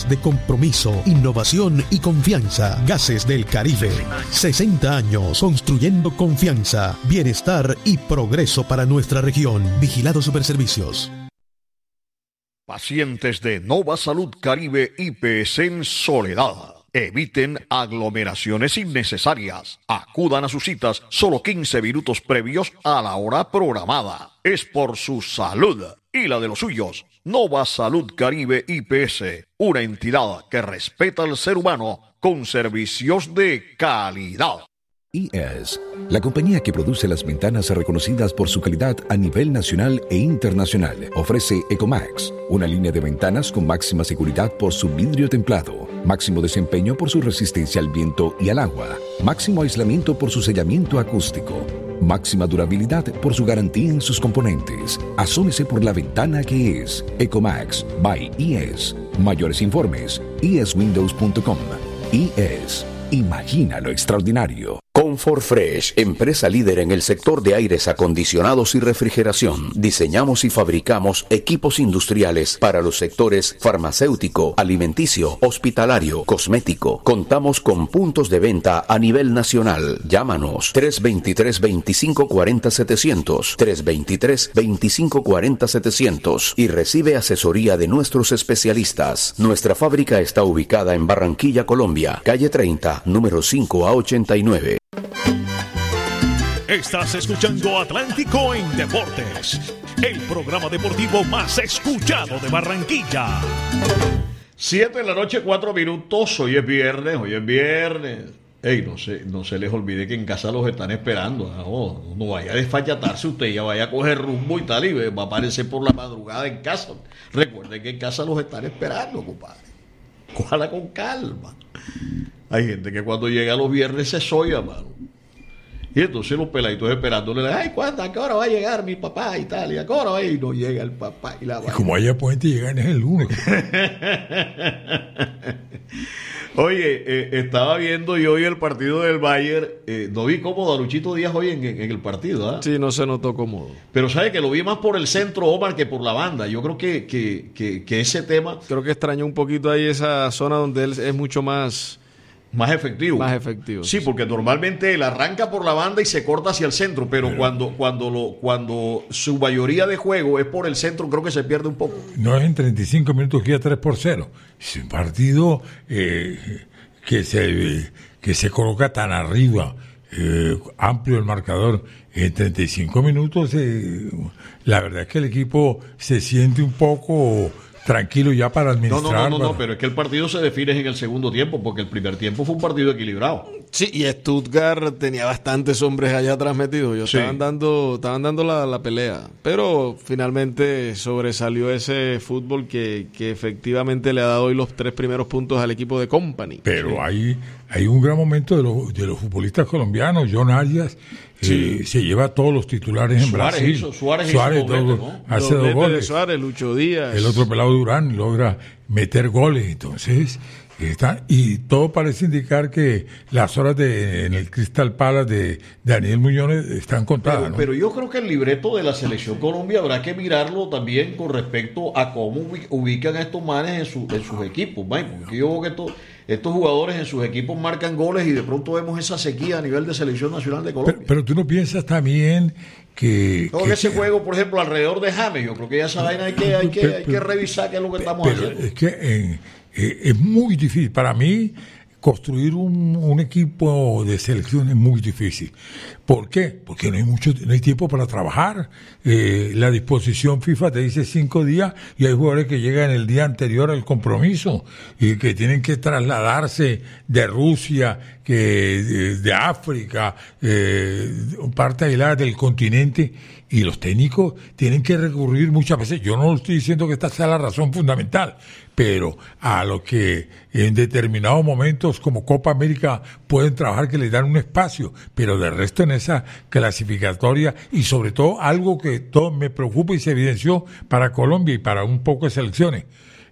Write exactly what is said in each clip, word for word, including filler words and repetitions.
De compromiso, innovación y confianza. Gases del Caribe. sesenta años construyendo confianza, bienestar y progreso para nuestra región. Vigilado Superservicios. Pacientes de Nova Salud Caribe I P S en Soledad. Eviten aglomeraciones innecesarias. Acudan a sus citas solo quince minutos previos a la hora programada. Es por su salud y la de los suyos. Nova Salud Caribe I P S, una entidad que respeta al ser humano con servicios de calidad. I E S, la compañía que produce las ventanas reconocidas por su calidad a nivel nacional e internacional, ofrece Ecomax, una línea de ventanas con máxima seguridad por su vidrio templado, máximo desempeño por su resistencia al viento y al agua, máximo aislamiento por su sellamiento acústico, máxima durabilidad por su garantía en sus componentes. Asómese por la ventana que es Ecomax by I E S. Mayores informes, i e s windows punto com. I E S. Imagina lo extraordinario. Comfort Fresh, empresa líder en el sector de aires acondicionados y refrigeración. Diseñamos y fabricamos equipos industriales para los sectores farmacéutico, alimenticio, hospitalario, cosmético. Contamos con puntos de venta a nivel nacional. Llámanos tres dos tres, veinticinco cuarenta, setecientos, tres dos tres, veinticinco cuarenta, setecientos y recibe asesoría de nuestros especialistas. Nuestra fábrica está ubicada en Barranquilla, Colombia, calle treinta, número cinco a ochenta y nueve. Estás escuchando Atlántico en Deportes, el programa deportivo más escuchado de Barranquilla. Siete de la noche, cuatro minutos. Hoy es viernes, hoy es viernes. Ey, no se, no se les olvide que en casa los están esperando. No, no vaya a desfallatarse usted, ya vaya a coger rumbo y tal, y va a aparecer por la madrugada en casa. Recuerden que en casa los están esperando, compadre. Cójala con calma. Hay gente que cuando llega los viernes se soya, mano. Y entonces los peladitos esperándole, ay, ¿cuándo? ¿A qué hora va a llegar mi papá y tal? ¿Y a qué hora va? Y no llega el papá y la va. Y como haya puente llegar es el lunes. Oye, eh, estaba viendo yo hoy el partido del Bayern. Eh, no vi cómodo a Luchito Díaz hoy en, en el partido. ¿Ah? Sí, no se notó cómodo. Pero sabe que lo vi más por el centro, Omar, que por la banda. Yo creo que, que, que, que ese tema... Creo que extrañó un poquito ahí esa zona donde él es mucho más... Más efectivo. Más efectivo. Sí, porque normalmente él arranca por la banda y se corta hacia el centro, pero, pero cuando cuando lo cuando su mayoría de juego es por el centro, creo que se pierde un poco. No es en treinta y cinco minutos que ya tres por cero. Es un partido eh, que se que se coloca tan arriba, eh, amplio el marcador. En treinta y cinco minutos, eh, la verdad es que el equipo se siente un poco... tranquilo ya para administrar. No, no, no, no, no, pero es que el partido se define en el segundo tiempo, porque el primer tiempo fue un partido equilibrado. Sí, y Stuttgart tenía bastantes hombres allá atrás metidos. Ellos sí. estaban dando, estaban dando la, la pelea. Pero finalmente sobresalió ese fútbol que, que efectivamente le ha dado hoy los tres primeros puntos al equipo de Company. Pero sí. hay, hay un gran momento de los, de los futbolistas colombianos. John Arias sí. eh, se lleva a todos los titulares en Suárez Brasil. Hizo, Suárez, Suárez hizo todo, doblete, ¿no? hace dos goles. De Suárez, Lucho Díaz. El otro pelado Durán logra meter goles. Entonces... Está, y todo parece indicar que las horas de en el Crystal Palace de, de Daniel Muñoz están contadas. Pero, ¿no? pero yo creo que el libreto de la Selección Colombia habrá que mirarlo también con respecto a cómo ubican a estos manes en, su, en sus equipos, man, porque yo veo que estos, estos jugadores en sus equipos marcan goles y de pronto vemos esa sequía a nivel de Selección Nacional de Colombia. Pero, pero tú no piensas también que... No, que ese juego, por ejemplo, alrededor de James, yo creo que ya esa vaina hay que, hay que, pero, hay que revisar qué es lo que estamos pero haciendo. Es que... en, Eh, es muy difícil. Para mí, construir un, un equipo de selección es muy difícil. ¿Por qué? Porque no hay mucho, no hay tiempo para trabajar. Eh, la disposición FIFA te dice cinco días y hay jugadores que llegan el día anterior al compromiso y que tienen que trasladarse de Rusia, que de, de África, eh, parte aislada del continente. Y los técnicos tienen que recurrir muchas veces, yo no estoy diciendo que esta sea la razón fundamental, pero a lo que en determinados momentos como Copa América pueden trabajar, que les dan un espacio, pero de resto en esa clasificatoria, y sobre todo algo que todo me preocupa y se evidenció para Colombia y para un poco de selecciones,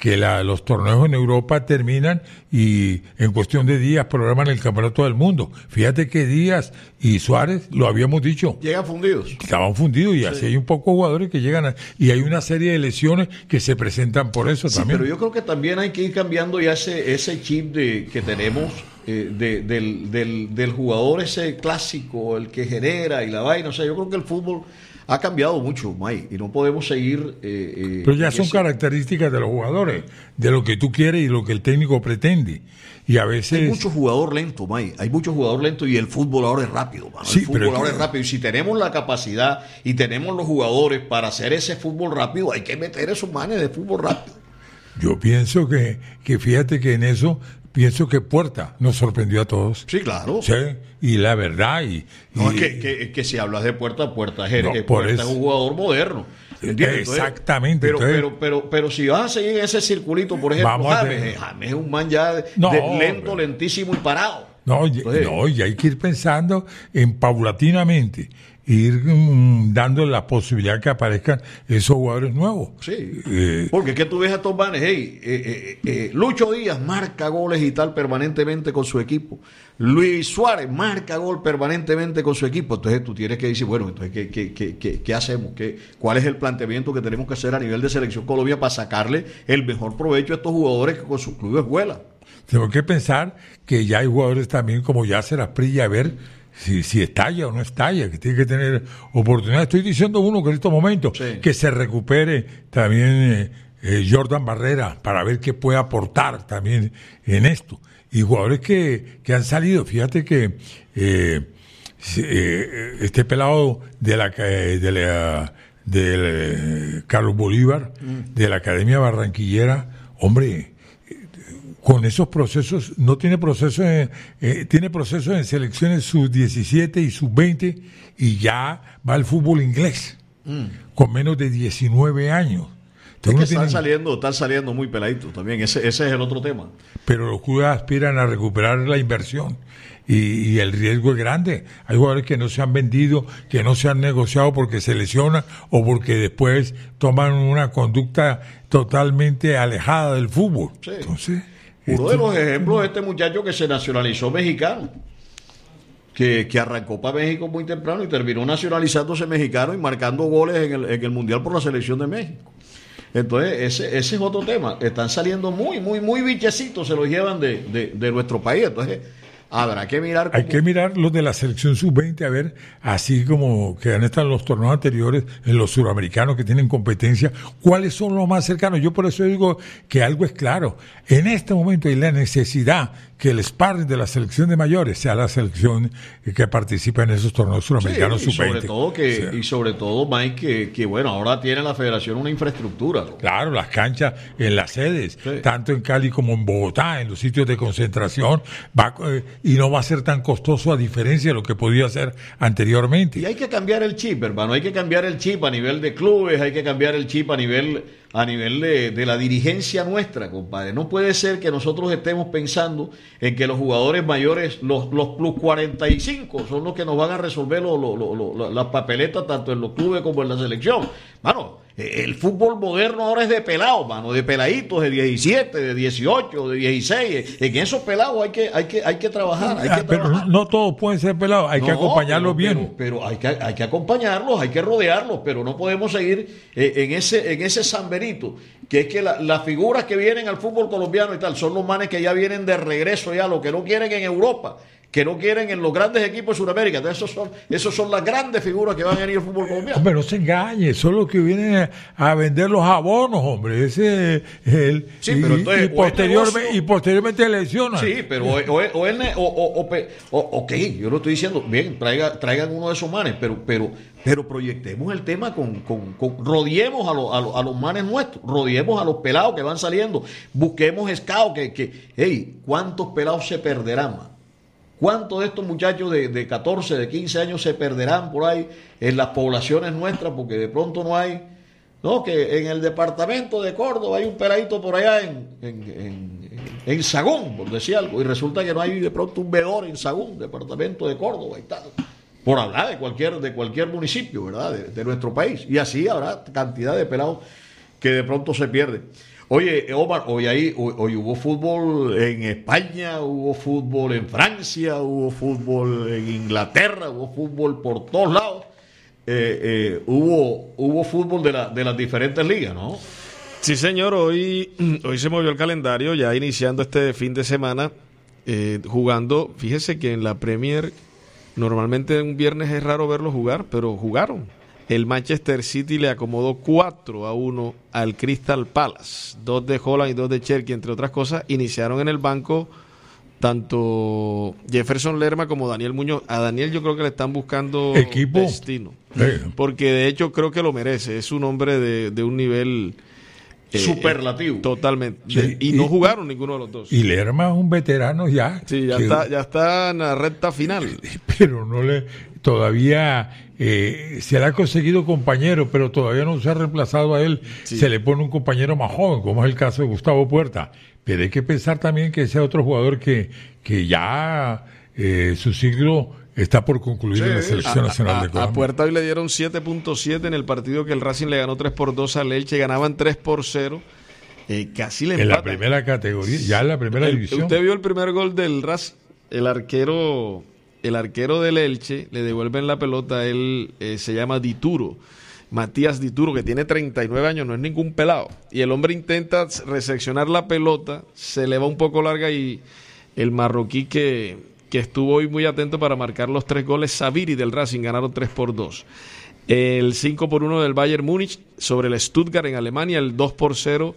que la, los torneos en Europa terminan y en cuestión de días programan el campeonato del mundo. Fíjate que Díaz y Suárez, lo habíamos dicho, llegan fundidos. Estaban fundidos y sí. Así hay un poco jugadores que llegan a, y hay una serie de lesiones que se presentan por eso sí, también. Pero yo creo que también hay que ir cambiando ya ese, ese chip de, que tenemos eh, de, del, del, del jugador ese clásico, el que genera y la vaina. O sea, yo creo que el fútbol ha cambiado mucho, May, y no podemos seguir... Eh, eh, pero ya son ese... características de los jugadores, de lo que tú quieres y lo que el técnico pretende. Y a veces... Hay mucho jugador lento, May, hay mucho jugador lento y el fútbol ahora es rápido, mano. Sí, el fútbol pero ahora que... es rápido y si tenemos la capacidad y tenemos los jugadores para hacer ese fútbol rápido, hay que meter esos manes de fútbol rápido. Yo pienso que, que fíjate que en eso... Pienso que Puerta nos sorprendió a todos. Sí, claro. Sí, y la verdad. Y, no, y, es que, que, que si hablas de Puerta, Puerta, es, no, Puerta es, es un jugador moderno. ¿Entiendes? Exactamente. Pero, entonces, pero, pero, pero si vas a seguir en ese circulito, por ejemplo, James, James es un man ya de, no, de lento, lentísimo y parado. No, entonces, no, y hay que ir pensando en paulatinamente. Ir um, dando la posibilidad que aparezcan esos jugadores nuevos. Sí, eh, porque es que tú ves a estos manes, hey, eh, eh, eh, Lucho Díaz marca goles y tal permanentemente con su equipo, Luis Suárez marca gol permanentemente con su equipo, entonces tú tienes que decir, bueno, entonces ¿qué, qué, qué, qué, qué hacemos? ¿Qué, ¿Cuál es el planteamiento que tenemos que hacer a nivel de Selección Colombia para sacarle el mejor provecho a estos jugadores que con sus clubes vuelan? Tengo que pensar que ya hay jugadores también como Yasser Asprilla, a ver Si, si estalla o no estalla, que tiene que tener oportunidad. Estoy diciendo uno que en estos momentos, sí. que se recupere también eh, eh, Jordan Barrera para ver qué puede aportar también en esto. Y jugadores que, que han salido, fíjate que eh, eh, este pelado de la, de la de Carlos Bolívar, mm. de la Academia Barranquillera, hombre, con esos procesos, no tiene procesos, en, eh, tiene procesos en selecciones sub diecisiete y sub veinte y ya va al fútbol inglés, mm. con menos de diecinueve años. Es que están saliendo, están saliendo muy peladitos también, ese, ese es el otro tema. Pero los clubes aspiran a recuperar la inversión y, y el riesgo es grande. Hay jugadores que no se han vendido, que no se han negociado porque se lesionan o porque después toman una conducta totalmente alejada del fútbol. Sí. Entonces... Uno de los ejemplos es este muchacho que se nacionalizó mexicano, que, que arrancó para México muy temprano y terminó nacionalizándose mexicano y marcando goles en el, en el Mundial por la Selección de México. Entonces, ese, ese es otro tema. Están saliendo muy, muy, muy bichecitos, se los llevan de, de, de nuestro país. Entonces, habrá que mirar... Hay que mirar los de la selección sub veinte, a ver, así como que han estado en los torneos anteriores, en los suramericanos que tienen competencia, cuáles son los más cercanos. Yo por eso digo que algo es claro. En este momento hay la necesidad que el sparring de la selección de mayores sea la selección que participa en esos torneos suramericanos sí, y sub veinte. Sobre todo que, sí. Y sobre todo, Mike, que, que bueno, ahora tiene la federación una infraestructura, ¿no? Claro, las canchas en las sedes, sí. tanto en Cali como en Bogotá, en los sitios de concentración, va, eh, y no va a ser tan costoso a diferencia de lo que podía ser anteriormente. Y hay que cambiar el chip, hermano, hay que cambiar el chip a nivel de clubes, hay que cambiar el chip a nivel... a nivel de, de la dirigencia nuestra, compadre. No puede ser que nosotros estemos pensando en que los jugadores mayores, los, los plus cuarenta y cinco, son los que nos van a resolver lo, lo, lo, lo, las papeletas tanto en los clubes como en la selección. Mano, el fútbol moderno ahora es de pelados, mano, de peladitos de diecisiete, de dieciocho, de dieciséis. En esos pelados hay que, hay que, hay que trabajar. Hay que pero trabajar. No todos pueden ser pelados, hay no, que acompañarlos pero, bien. Pero, pero hay, que, hay que acompañarlos, hay que rodearlos, pero no podemos seguir eh, en ese, en ese samberito, que es que la, las figuras que vienen al fútbol colombiano y tal, son los manes que ya vienen de regreso ya, lo que no quieren en Europa, que no quieren en los grandes equipos de Sudamérica. Entonces, esos son, esos son las grandes figuras que van a venir al fútbol colombiano. Hombre, no se engañe, son los que vienen a vender los abonos, hombre. Ese es el. Sí, pero y, entonces, y, posteriormente, negocio, y posteriormente lesionan. Sí, pero o, o, o, el, o, o, o, ok, yo lo estoy diciendo, bien, traiga, traigan uno de esos manes, pero, pero, pero proyectemos el tema con, con, con rodeemos a, lo, a, lo, a los manes nuestros, rodeemos a los pelados que van saliendo, busquemos scouts que, que, hey, ¿cuántos pelados se perderán, man? ¿Cuántos de estos muchachos de, de catorce, de quince años se perderán por ahí en las poblaciones nuestras porque de pronto no hay? No, que en el departamento de Córdoba hay un peladito por allá en, en, en, en Sagún, por decir algo, y resulta que no hay de pronto un veedor en Sagún, departamento de Córdoba y tal, por hablar de cualquier, de cualquier municipio, ¿verdad?, de, de nuestro país. Y así habrá cantidad de pelados que de pronto se pierden. Oye, Omar, hoy, ahí, hoy, hoy hubo fútbol en España, hubo fútbol en Francia, hubo fútbol en Inglaterra, hubo fútbol por todos lados. Eh, eh, hubo, hubo fútbol de, la, de las diferentes ligas, ¿no? Sí, señor, hoy, hoy se movió el calendario, ya iniciando este fin de semana, eh, jugando. Fíjese que en la Premier, normalmente un viernes es raro verlo jugar, pero jugaron. El Manchester City le acomodó cuatro a uno al Crystal Palace. Dos de Holland y dos de Cherky, entre otras cosas. Iniciaron en el banco tanto Jefferson Lerma como Daniel Muñoz. A Daniel yo creo que le están buscando equipo destino. Porque de hecho creo que lo merece. Es un hombre de, de un nivel... Eh, superlativo. Eh, totalmente. Sí, y, y no jugaron ninguno de los dos. Y Lerma es un veterano ya. Sí, ya, que, está, ya está en la recta final. Pero no le... Todavía eh, se le ha conseguido compañero, pero todavía no se ha reemplazado a él. Sí. Se le pone un compañero más joven, como es el caso de Gustavo Puerta. Pero hay que pensar también que ese otro jugador que, que ya eh, su ciclo está por concluir sí, en la Selección a, Nacional a, de Colombia. A Puerta hoy le dieron siete punto siete en el partido que el Racing le ganó tres por dos al Elche, ganaban tres por cero. Eh, casi le empatan. En la primera categoría, ya en la primera el, división. Usted vio el primer gol del Racing, el arquero, el arquero del Elche le devuelven la pelota, él eh, se llama Dituro. Matías Dituro, que tiene treinta y nueve años, no es ningún pelado. Y el hombre intenta reseccionar la pelota, se le va un poco larga y el marroquí que, que estuvo hoy muy atento para marcar los tres goles, Sabiri del Racing, ganaron tres por dos. El cinco por uno del Bayern Múnich sobre el Stuttgart en Alemania, el dos por cero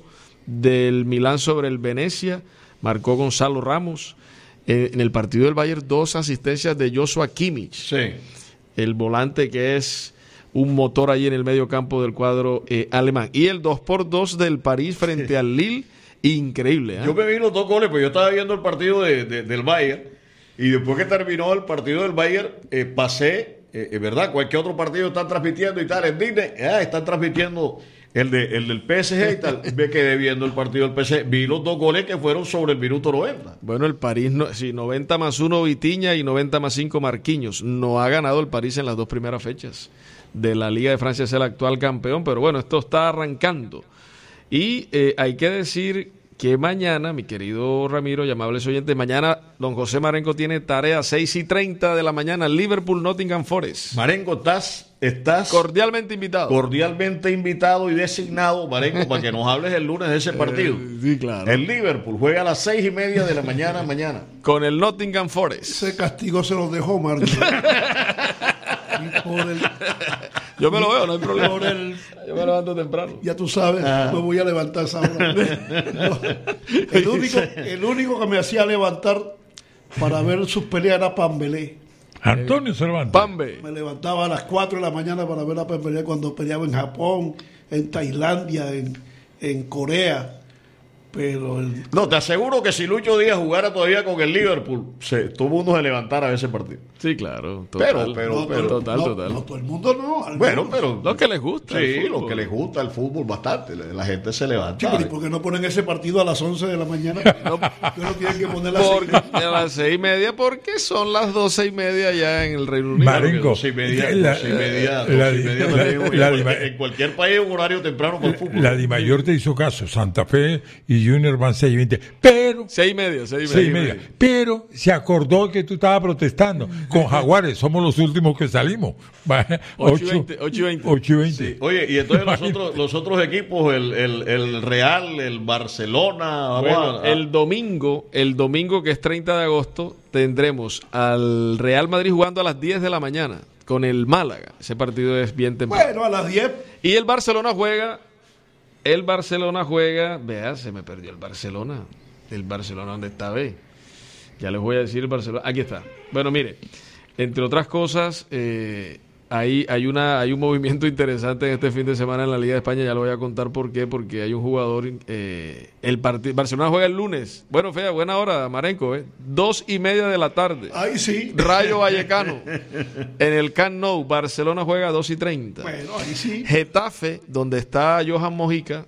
del Milán sobre el Venecia, marcó Gonzalo Ramos. Eh, en el partido del Bayern, dos asistencias de Joshua Kimmich, sí. El volante que es un motor ahí en el medio campo del cuadro eh, alemán. Y el dos por dos del París frente al Lille, increíble. ¿eh? Yo me vi los dos goles, pues yo estaba viendo el partido de, de, del Bayern, y después que terminó el partido del Bayern, eh, pasé, es eh, verdad, cualquier otro partido están transmitiendo y tal, en Disney, ah, están transmitiendo el, de, el del P S G y tal, me quedé viendo el partido del P S G, vi los dos goles que fueron sobre el minuto noventa. Bueno, el París, no, sí, noventa más uno Vitinha y noventa más cinco Marquinhos, no ha ganado el París en las dos primeras fechas de la Liga de Francia, es el actual campeón, pero bueno, esto está arrancando. Y eh, hay que decir que mañana, mi querido Ramiro y amables oyentes, mañana don José Marengo tiene tarea seis y treinta de la mañana, Liverpool Nottingham Forest. Marengo, estás, estás cordialmente invitado. Cordialmente invitado y designado, Marengo, para que nos hables el lunes de ese partido. Eh, sí, claro. El Liverpool juega a las seis y media de la mañana mañana. Con el Nottingham Forest. Ese castigo se los dejó Marco. Por el, yo me lo veo, no hay problema. Por el, yo me levanto temprano. Ya tú sabes, ah. me voy a levantar a esa hora. No, el, único, el único que me hacía levantar para ver sus peleas era Pambelé. Antonio Cervantes. Pambe. Me levantaba a las cuatro de la mañana para ver a Pambelé cuando peleaba en Japón, en Tailandia, en, en Corea. Pero el... No, te aseguro que si Lucho Díaz jugara todavía con el Liverpool, se, todo el mundo se levantara a ese partido. Sí, claro. Total. Pero, pero, no, pero, total, no, total. No, todo el mundo no. Bueno, pero lo que les gusta. Sí, lo que les gusta el fútbol bastante. La gente se levanta. Sí, pero ¿y por qué no ponen ese partido a las once de la mañana? No, no tienen que poner porque, a las seis y media, porque son las doce y media ya en el Reino Unido. Marengo. doce y media, doce y media, doce y media también, la, la, en cualquier país un horario temprano por el fútbol. La Dimayor te hizo caso. Santa Fe y Junior van seis y veinte. Pero seis y media, seis y seis y media. media. Pero se acordó que tú estabas protestando. Con Jaguares somos los últimos que salimos. ocho y veinte. ocho y veinte. Sí. Oye, y entonces los otros, los otros equipos, el, el, el Real, el Barcelona. Bueno, a... el domingo, el domingo que es treinta de agosto, tendremos al Real Madrid jugando a las diez de la mañana con el Málaga. Ese partido es bien temprano. Bueno, a las diez. Y el Barcelona juega. El Barcelona juega, vea, se me perdió el Barcelona. El Barcelona, ¿dónde está? Ve. Ya les voy a decir el Barcelona. Aquí está. Bueno, mire, entre otras cosas, eh, hay, hay, una, hay un movimiento interesante en este fin de semana en la Liga de España. Ya lo voy a contar por qué. Porque hay un jugador. Eh, el partido Barcelona juega el lunes. Bueno, fea, buena hora, Marenco. ¿eh? Dos y media de la tarde. Ahí sí. Rayo Vallecano. En el Camp Nou, Barcelona juega a dos y treinta. Bueno, ahí sí. Getafe, donde está Johan Mojica,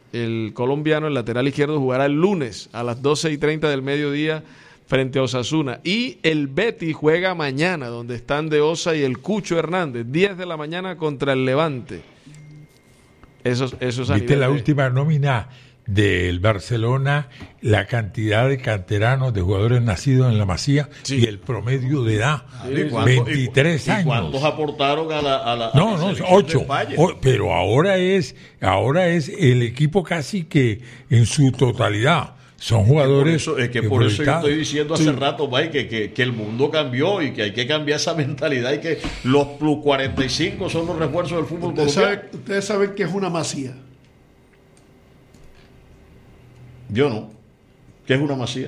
el colombiano, el lateral izquierdo, jugará el lunes a las doce y treinta del mediodía frente a Osasuna. Y el Betis juega mañana, donde están De Osa y el Cucho Hernández, diez de la mañana contra el Levante. Esos, esos ¿Viste la de... última nómina del Barcelona la cantidad de canteranos, de jugadores nacidos en la Masía, sí, y el promedio de edad, sí, veintitrés y, años. ¿Y cuántos aportaron a la, a la, no, a la no, ocho. O, pero ahora es, ahora es el equipo casi que en su totalidad. Son jugadores. Es que por eso, es que por eso yo estoy diciendo hace sí. rato, Mike, que, que, que el mundo cambió y que hay que cambiar esa mentalidad y que los plus cuarenta y cinco son los refuerzos del fútbol ustedes colombiano. Saben, ustedes saben que es una masía. Yo no. ¿Qué es una masía?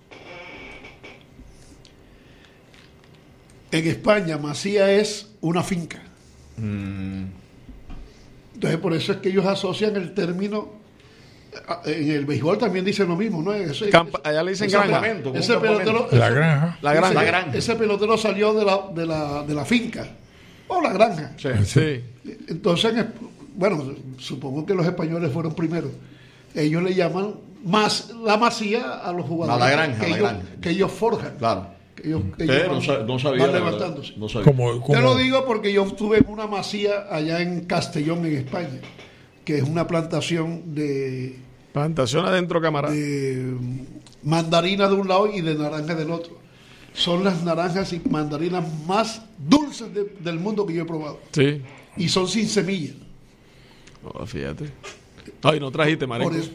En España, masía es una finca. Mm. Entonces, por eso es que ellos asocian el término. En el béisbol también dicen lo mismo, ¿no? Ese, Campa, allá le dicen granja. Ese pelotero, la granja. La granja. Ese, la granja. Ese pelotero salió de la, de la, de la finca. O la granja. Sí. sí. Entonces, bueno, supongo que los españoles fueron primero. Ellos le llaman más la masía a los jugadores. A la granja, que, la ellos, granja. que ellos forjan. Claro. Que ellos, que Usted ellos no, van, no sabía. van levantándose. No sabía. Como, como... Te lo digo porque yo estuve en una masía allá en Castellón, en España, que es una plantación de... Plantación adentro, camarada. De mandarina de un lado y de naranja del otro. Son las naranjas y mandarinas más dulces de, del mundo que yo he probado. Sí. Y son sin semilla. Oh, fíjate. Ay, no trajiste, marico. Por eso,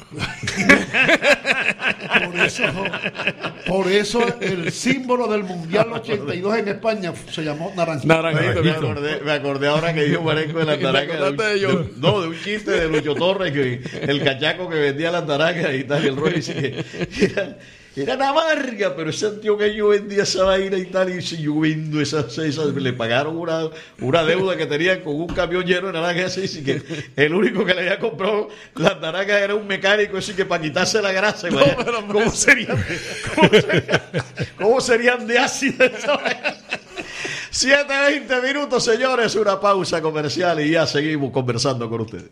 por eso, por eso el símbolo del Mundial ochenta y dos en España se llamó naranjito. Naranjito. Me acordé, me acordé ahora que dijo Marenco de la naranja. De un, no, de un chiste de Lucho Torres, que el cachaco que vendía las naranjas y tal, y el rollo dice que era, era una amarga, pero ese antioqueño vendía esa vaina y tal, y yo vendo esas, esas, le pagaron una, una deuda que tenían con un camión lleno de naranjas, así que el único que le había comprado las naranjas era un mecánico, así que para quitarse la grasa, no, vaya, pero, ¿cómo, serían, ¿cómo, serían, ¿cómo serían de ácido esa vaina? siete veinte minutos, señores, una pausa comercial y ya seguimos conversando con ustedes.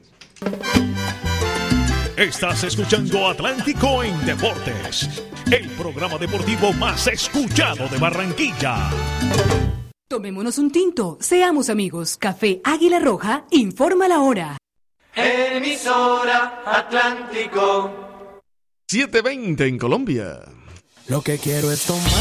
Estás escuchando Atlántico en Deportes, el programa deportivo más escuchado de Barranquilla. Tomémonos un tinto, seamos amigos. Café Águila Roja informa la hora. Emisora Atlántico. siete veinte en Colombia. Lo que quiero es tomar